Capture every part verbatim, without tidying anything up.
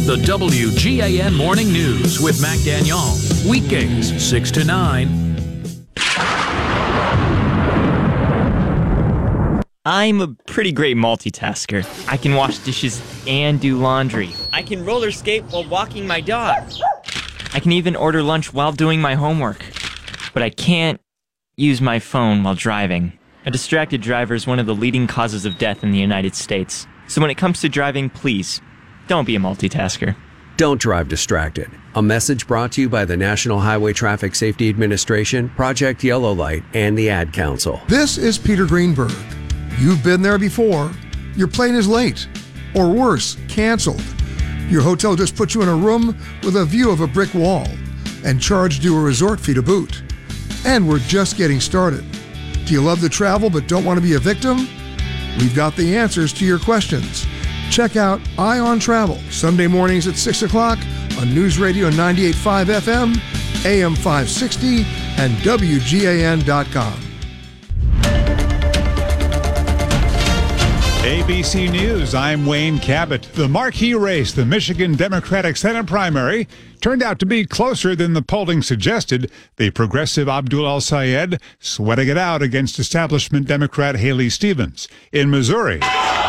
The W G A N Morning News with Mac Daniel. Weekdays, six to nine. I'm a pretty great multitasker. I can wash dishes and do laundry. I can roller skate while walking my dog. I can even order lunch while doing my homework. But I can't use my phone while driving. A distracted driver is one of the leading causes of death in the United States. So when it comes to driving, please, don't be a multitasker. Don't drive distracted. A message brought to you by the National Highway Traffic Safety Administration, Project Yellow Light, and the Ad Council. This is Peter Greenberg. You've been there before. Your plane is late. Or worse, canceled. Your hotel just put you in a room with a view of a brick wall and charged you a resort fee to boot. And we're just getting started. Do you love to travel but don't want to be a victim? We've got the answers to your questions. Check out Eye on Travel, Sunday mornings at six o'clock on News Radio ninety-eight point five F M, A M five sixty, and W G A N dot com. A B C News, I'm Wayne Cabot. The marquee race, the Michigan Democratic Senate primary, turned out to be closer than the polling suggested. The progressive Abdul El-Sayed sweating it out against establishment Democrat Haley Stevens. In Missouri,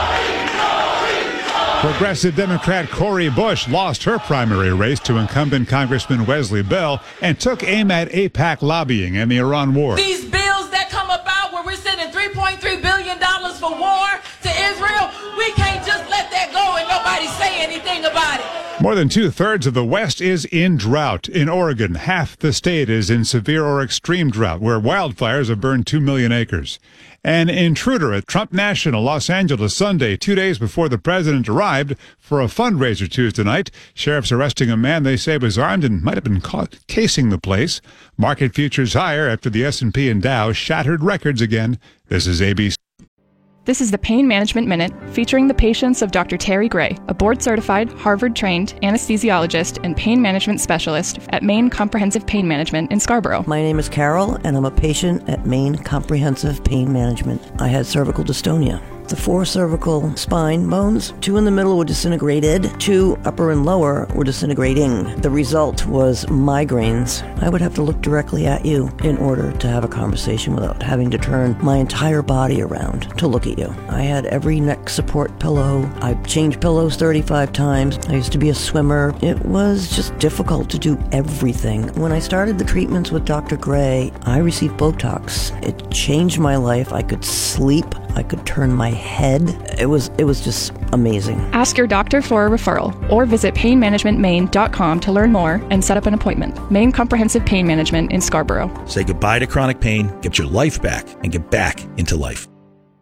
progressive Democrat Cori Bush lost her primary race to incumbent Congressman Wesley Bell and took aim at AIPAC lobbying and the Iran war. These bills that come about where we're sending three point three billion dollars for war to Israel, we can't just let that go and nobody say anything about it. More than two-thirds of the West is in drought. In Oregon, half the state is in severe or extreme drought, where wildfires have burned two million acres. An intruder at Trump National, Los Angeles, Sunday, two days before the president arrived for a fundraiser Tuesday night. Sheriffs arresting a man they say was armed and might have been caught casing the place. Market futures higher after the S and P and Dow shattered records again. This is A B C. This is the Pain Management Minute, featuring the patients of Doctor Terry Gray, a board-certified, Harvard-trained anesthesiologist and pain management specialist at Maine Comprehensive Pain Management in Scarborough. My name is Carol, and I'm a patient at Maine Comprehensive Pain Management. I had cervical dystonia. The four cervical spine bones, two in the middle were disintegrated, two upper and lower were disintegrating. The result was migraines. I would have to look directly at you in order to have a conversation without having to turn my entire body around to look at you. I had every neck support pillow. I changed pillows thirty-five times. I used to be a swimmer. It was just difficult to do everything. When I started the treatments with Doctor Gray, I received Botox. It changed my life. I could sleep. I could turn my head. It was it was just amazing. Ask your doctor for a referral or visit pain management maine dot com to learn more and set up an appointment. Maine Comprehensive Pain Management in Scarborough. Say goodbye to chronic pain, get your life back, and get back into life.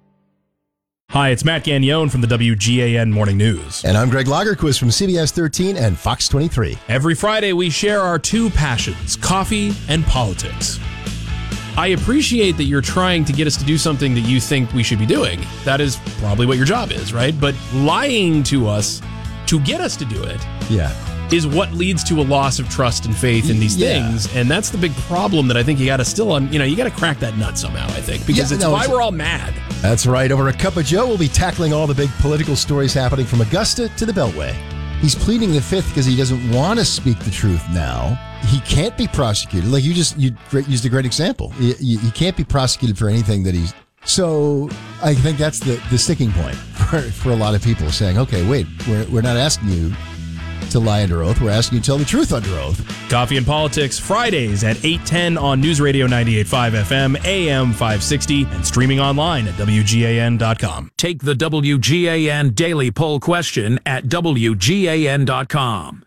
Hi, it's Matt Gagnon from the W G A N Morning News. And I'm Greg Lagerquist from C B S thirteen and Fox twenty-three. Every Friday, we share our two passions, coffee and politics. I appreciate that you're trying to get us to do something that you think we should be doing. That is probably what your job is, right? But lying to us to get us to do it yeah. is what leads to a loss of trust and faith in these yeah. things. And that's the big problem that I think you got to still, un, you know, you got to crack that nut somehow, I think, because yeah, it's no, why it's, we're all mad. That's right. Over a cup of Joe, we'll be tackling all the big political stories happening from Augusta to the Beltway. He's pleading the fifth because he doesn't want to speak the truth now. He can't be prosecuted. Like you just you used a great example. You, you, you can't be prosecuted for anything that he's. So I think that's the, the sticking point for, for a lot of people saying, okay, wait, we're, we're not asking you to lie under oath. We're asking you to tell the truth under oath. Coffee and Politics, Fridays at eight ten on News Radio ninety-eight point five F M, A M five sixty, and streaming online at W G A N dot com. Take the W G A N Daily Poll question at W G A N dot com.